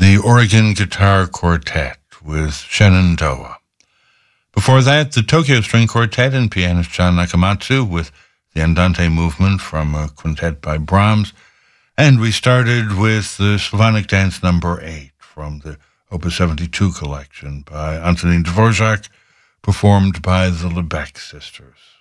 the Oregon Guitar Quartet with Shenandoah. Before that, the Tokyo String Quartet and pianist John Nakamatsu with the Andante movement from a quintet by Brahms. And we started with the Slavonic Dance No. 8 from the Opus 72 collection by Antonin Dvorak, performed by the Lebec sisters.